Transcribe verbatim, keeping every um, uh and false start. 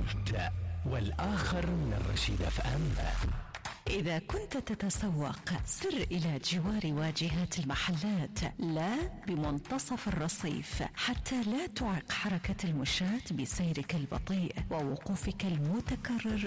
ابدأ والآخر من الرشيد اف ام. إذا كنت تتسوق سر إلى جوار واجهات المحلات، لا بمنتصف الرصيف، حتى لا تعق حركة المشاة بسيرك البطيء ووقوفك المتكرر